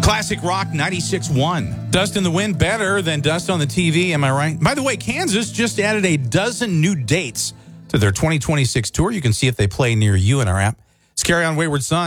Classic Rock 96.1. Dust in the Wind, better than Dust on the TV, am I right? By the way, Kansas just added a dozen new dates to their 2026 tour. You can see if they play near you in our app. It's Carry On Wayward Son.